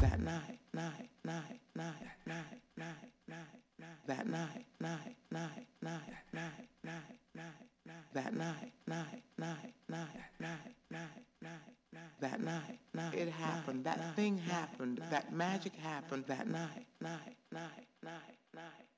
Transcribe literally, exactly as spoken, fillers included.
that night, night, night, night, night, night, night, night, that night, night, night, night, night, night, night, night, that night, night, night, night, night, night, night, night, that night, night, it happened, that thing happened, that magic happened, that night, night, night, night, night.